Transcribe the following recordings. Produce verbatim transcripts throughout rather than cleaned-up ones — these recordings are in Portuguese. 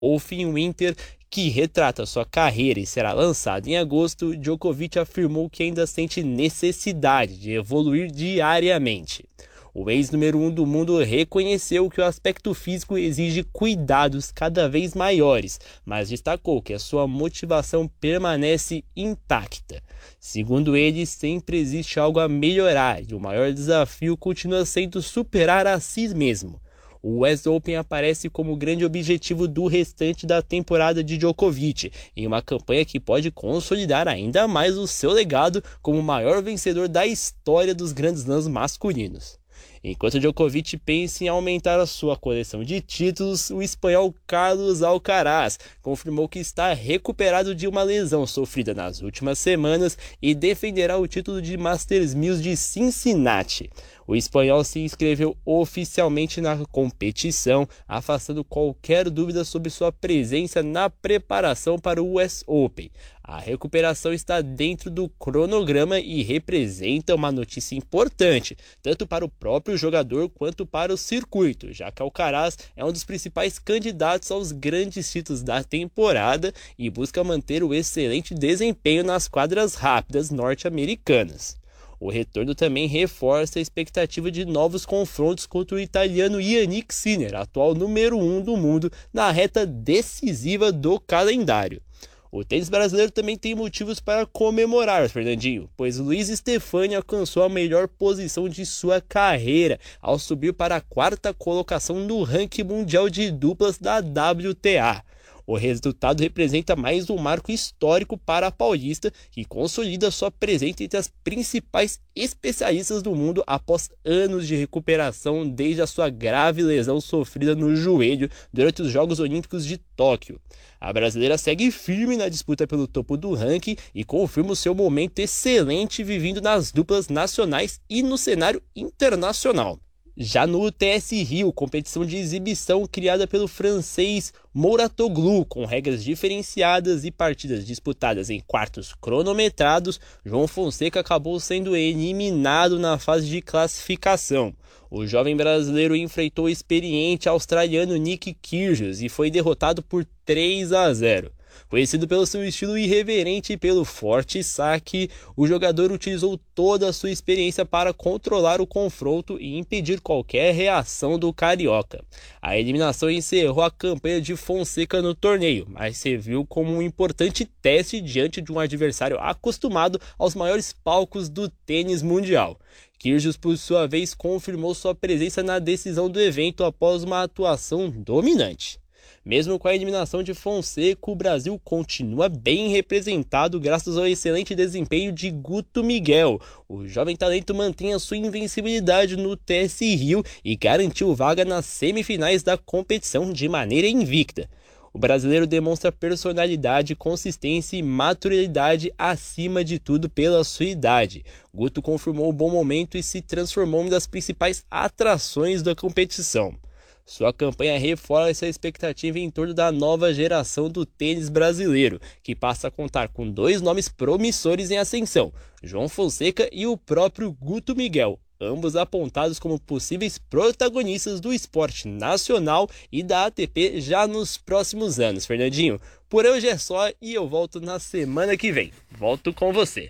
Open Winter, que retrata sua carreira e será lançado em agosto, Djokovic afirmou que ainda sente necessidade de evoluir diariamente. O ex-número um do mundo reconheceu que o aspecto físico exige cuidados cada vez maiores, mas destacou que a sua motivação permanece intacta. Segundo ele, sempre existe algo a melhorar e o maior desafio continua sendo superar a si mesmo. O U S Open aparece como grande objetivo do restante da temporada de Djokovic, em uma campanha que pode consolidar ainda mais o seu legado como o maior vencedor da história dos Grand Slams masculinos. Enquanto Djokovic pensa em aumentar a sua coleção de títulos, o espanhol Carlos Alcaraz confirmou que está recuperado de uma lesão sofrida nas últimas semanas e defenderá o título de Masters mil de Cincinnati. O espanhol se inscreveu oficialmente na competição, afastando qualquer dúvida sobre sua presença na preparação para o U S Open. A recuperação está dentro do cronograma e representa uma notícia importante, tanto para o próprio jogador quanto para o circuito, já que Alcaraz é um dos principais candidatos aos grandes títulos da temporada e busca manter o excelente desempenho nas quadras rápidas norte-americanas. O retorno também reforça a expectativa de novos confrontos contra o italiano Jannik Sinner, atual número um do mundo, na reta decisiva do calendário. O tênis brasileiro também tem motivos para comemorar, Fernandinho, pois Luiz Stefani alcançou a melhor posição de sua carreira ao subir para a quarta colocação no ranking mundial de duplas da W T A. O resultado representa mais um marco histórico para a paulista, que consolida sua presença entre as principais especialistas do mundo após anos de recuperação desde a sua grave lesão sofrida no joelho durante os Jogos Olímpicos de Tóquio. A brasileira segue firme na disputa pelo topo do ranking e confirma o seu momento excelente vivendo nas duplas nacionais e no cenário internacional. Já no U T S Rio, competição de exibição criada pelo francês Mouratoglou, com regras diferenciadas e partidas disputadas em quartos cronometrados, João Fonseca acabou sendo eliminado na fase de classificação. O jovem brasileiro enfrentou o experiente australiano Nick Kyrgios e foi derrotado por três a zero. Conhecido pelo seu estilo irreverente e pelo forte saque, o jogador utilizou toda a sua experiência para controlar o confronto e impedir qualquer reação do carioca. A eliminação encerrou a campanha de Fonseca no torneio, mas serviu como um importante teste diante de um adversário acostumado aos maiores palcos do tênis mundial. Kyrgios, por sua vez, confirmou sua presença na decisão do evento após uma atuação dominante. Mesmo com a eliminação de Fonseca, o Brasil continua bem representado graças ao excelente desempenho de Guto Miguel. O jovem talento mantém a sua invencibilidade no U T S Rio e garantiu vaga nas semifinais da competição de maneira invicta. O brasileiro demonstra personalidade, consistência e maturidade acima de tudo pela sua idade. Guto confirmou o bom momento e se transformou em uma das principais atrações da competição. Sua campanha reforça a expectativa em torno da nova geração do tênis brasileiro, que passa a contar com dois nomes promissores em ascensão, João Fonseca e o próprio Guto Miguel, ambos apontados como possíveis protagonistas do esporte nacional e da A T P já nos próximos anos. Fernandinho, por hoje é só e eu volto na semana que vem. Volto com você.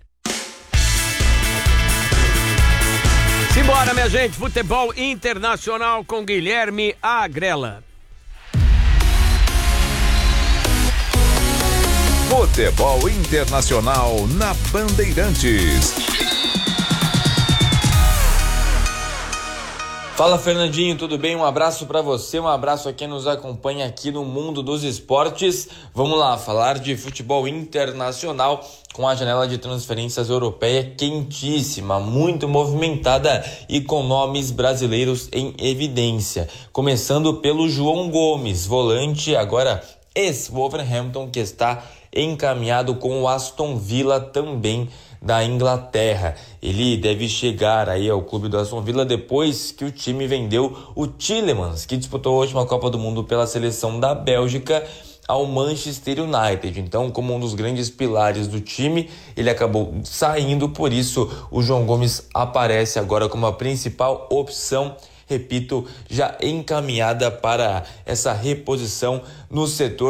Simbora, minha gente, futebol internacional com Guilherme Agrela. Futebol internacional na Bandeirantes. Fala, Fernandinho, tudo bem? Um abraço para você, um abraço a quem nos acompanha aqui no mundo dos esportes. Vamos lá, falar de futebol internacional com a janela de transferências europeia quentíssima, muito movimentada e com nomes brasileiros em evidência. Começando pelo João Gomes, volante agora ex-Wolverhampton, que está encaminhado com o Aston Villa também da Inglaterra. Ele deve chegar aí ao clube do Aston Villa depois que o time vendeu o Tielemans, que disputou a última Copa do Mundo pela seleção da Bélgica, ao Manchester United. Então, como um dos grandes pilares do time, ele acabou saindo, por isso o João Gomes aparece agora como a principal opção repito, já encaminhada para essa reposição no setor